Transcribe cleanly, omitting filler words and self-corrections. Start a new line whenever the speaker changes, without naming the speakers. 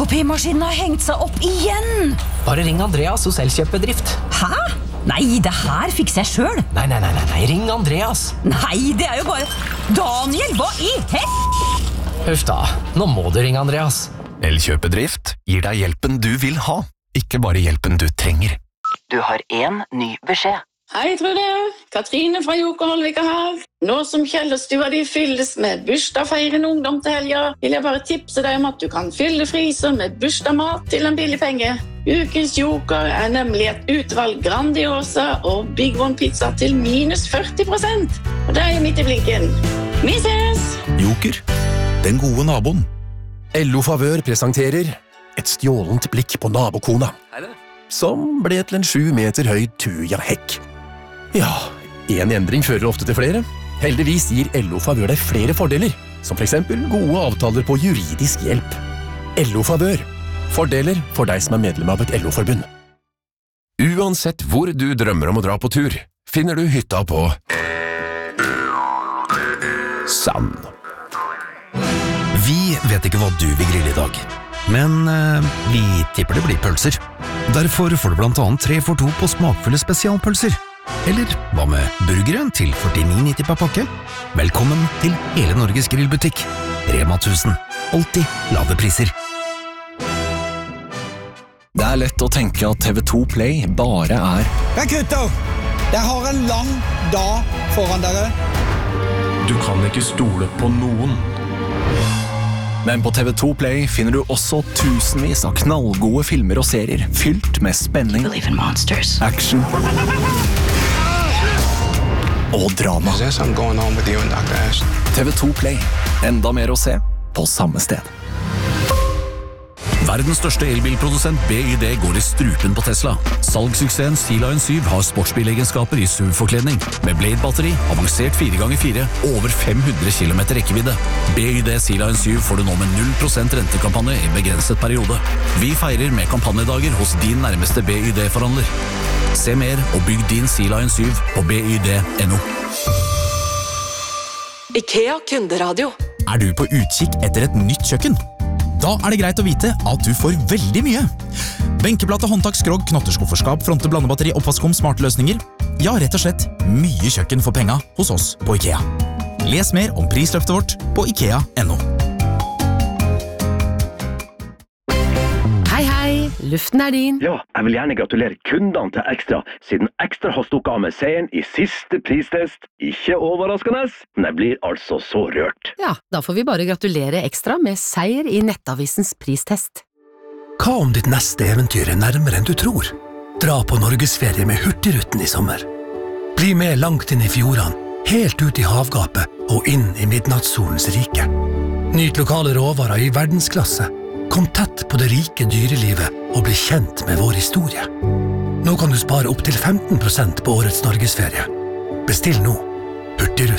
Kopimaskinen har hengt seg opp igjen!
Bare ring Andreas hos Elkjøp-bedrift.
Hæ? Nei, det her fikser jeg selv.
Nei, ring Andreas.
Nei, det er jo bare... Daniel, hva i
Huff da, nå må du ringe Andreas.
Elkjøp-bedrift gir deg hjelpen du vil ha, ikke bare hjelpen du trenger.
Du har en ny beskjed.
Hei, Trude. Katrine fra Joker Holvika her. Nå som Kjellerstua de fylles med bursdagsfeirende ungdom til helga, vil jeg bare tipse deg om at du kan fylle fryser med bursdagsmat til en billig penge. Ukens Joker er nemlig et utvalg Grandiosa og Big One pizza til minus 40%. Og det er jo midt i blinken. Vi ses!
Joker, den gode naboen. LO Favør presenterer et stjålent blikk på nabokona, som ble til en 7 meter høy tuja-hekk. Ja, en endring fører ofte til flere. Heldigvis gir LO Favør deg flere fordeler, som for eksempel gode avtaler på juridisk hjelp. LO Favør. Fordeler for deg som er medlem av et LO-forbund.
Uansett hvor du drømmer om å dra på tur, finner du hytta på Sand.
Vi vet ikke hva du vil grille i dag, men vi tipper det blir pølser. Derfor får du blant annet 3 for 2 på smakfulle spesialpølser. Eller hva med burgere til 49,90 per pakke? Velkommen til hele Norges grillbutikk. Rema 1000. Alltid lave priser.
Det er lett å tenke at TV2 Play bare er
Men gutter, jeg har en lang dag foran dere.
Du kan ikke stole på noen. Men på TV2 Play finner du også tusenvis av knallgode filmer og serier fylt med spenning, action og drama. TV2 Play. Enda mer å se på samme sted.
Verdens største elbilprodusent BYD går i strupen på Tesla. Salgssuksessen Sea Lion 7 har sportsbilegenskaper i SUV-forkledning. Med Blade-batteri, avansert 4x4, over 500 km rekkevidde. BYD Sea Lion 7 får du nå med 0% rentekampanje i begrenset periode. Vi feirer med kampanjedager hos din nærmeste BYD-forhandler. Se mer og bygg din Sea Lion 7 på byd.no.
IKEA Kunderadio.
Er du på utkikk etter et nytt kjøkken? Da er det greit å vite at du får veldig mye. Benkeplate, håndtak, skrog, knotterskufferskap, fronte, blandebatteri, oppvaskom, smarte løsninger. Ja, rett og slett mye kjøkken for penga hos oss på IKEA. Les mer om prisløftet vårt på IKEA.no.
Hei, luften er din.
Ja, jeg vil gjerne gratulere kundene til Ekstra, siden Ekstra har stukket av med seieren i siste pristest. Ikke overraskende, men jeg blir altså så rørt.
Ja, da får vi bare gratulere Ekstra med seier i Nettavisens pristest.
Hva om ditt neste eventyr er nærmere enn du tror? Dra på Norgesferie med Hurtigruten i sommer. Bli med langt inn i fjordene, helt ut i havgapet og inn i midnattssolens rike. Nyt lokale råvarer i verdensklasse. Kom tett på det rike dyrelivet og bli kjent med vår historie. Nå kan du spare opp til 15% på årets Norgesferie. Bestill nå. Hurtigruten.